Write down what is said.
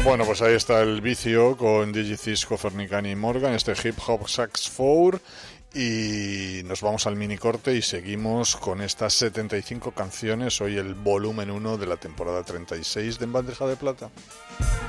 Bueno, pues ahí está el vicio con Digicisco, Fernicani y Morgan, este Hip Hop Sax 4. Y nos vamos al mini corte y seguimos con estas 75 canciones, hoy el volumen 1 de la temporada 36 de En Bandeja de Plata.